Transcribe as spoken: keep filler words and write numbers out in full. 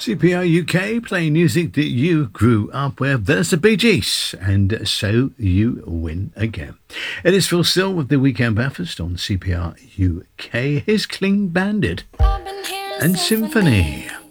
C P R U K, playing music that you grew up with. There's the Bee Gees, and So You Win Again. It is Phil Still with the Weekend Breakfast on C P R U K. Here's Clean Bandit and Symphony.